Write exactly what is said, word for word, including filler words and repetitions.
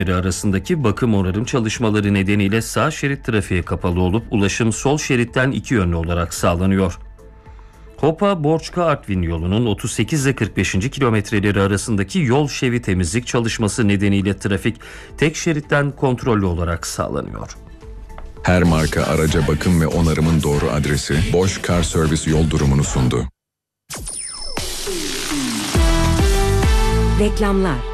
arasındaki bakım onarım çalışmaları nedeniyle sağ şerit trafiğe kapalı olup ulaşım sol şeritten iki yönlü olarak sağlanıyor. Hopa-Borçka-Artvin yolunun otuz sekiz ile kırk beşinci kilometreleri arasındaki yol şevi temizlik çalışması nedeniyle trafik tek şeritten kontrollü olarak sağlanıyor. Her marka araca bakım ve onarımın doğru adresi Bosch Car Service yol durumunu sundu. Reklamlar.